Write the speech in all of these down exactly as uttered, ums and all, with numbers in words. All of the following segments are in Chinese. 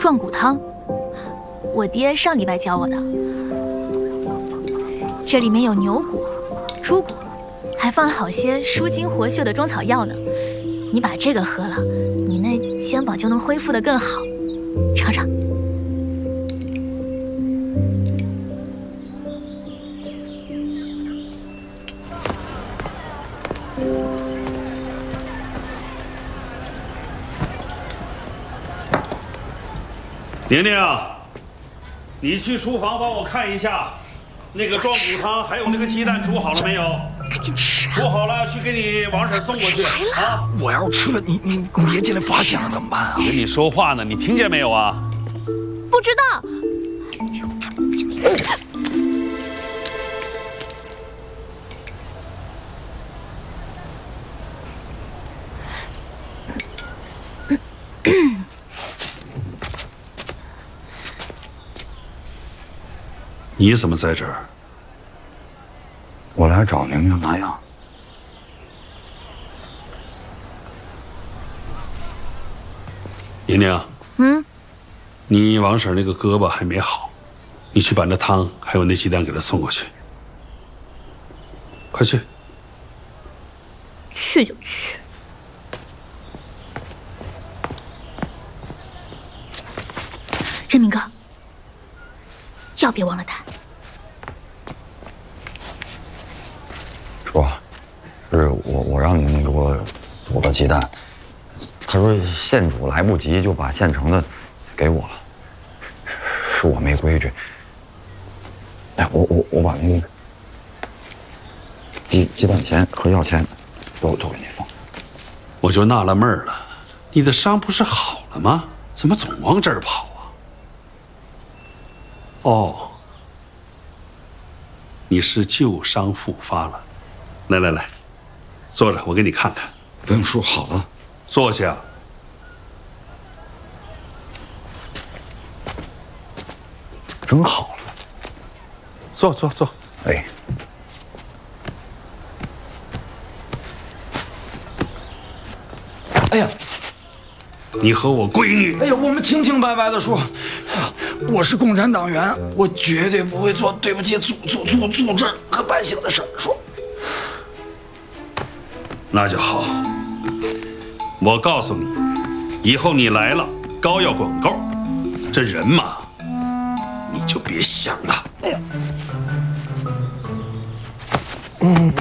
壮骨汤，我爹上礼拜教我的。这里面有牛骨、猪骨，还放了好些舒筋活血的中草药呢。你把这个喝了，你那肩膀就能恢复得更好。尝尝。 宁宁，你去厨房帮我看一下，那个壮骨汤还有那个鸡蛋煮好了没有？ 赶紧吃啊！ 煮好了去给你王婶送过去啊！ 我要是吃了，你你别进来发现了怎么办啊？ 跟你说话呢，你听见没有啊？ 不知道。 你怎么在这儿？ 我来找宁宁拿药。 宁宁， 嗯， 你王婶那个胳膊还没好，你去把那汤还有那鸡蛋给她送过去。快去！ 去就去。任明哥，药别忘了带。 说，是我我让宁宁给我煮了鸡蛋，他说现煮来不及，就把现成的给我了，是我没规矩。哎，我我我把那个鸡鸡蛋钱和药钱都都给你放。 我就纳了闷了，你的伤不是好了吗？怎么总往这儿跑啊？哦，你是旧伤复发了。来来来，坐着，我给你看看。 不用说，好了， 坐下。 真好了。 坐坐坐。 哎。哎呀， 你和我闺女。 哎呀，我们清清白白的说，我是共产党员，我绝对不会做对不起组组组组织和百姓的事儿。说。 那就好。我告诉你，以后你来了，膏药管够。这人嘛，你就别想了。哎呀， 嗯，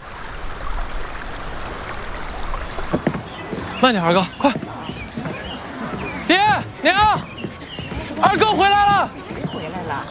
慢点，二哥，快！爹娘，二哥回来了。 谁回来了？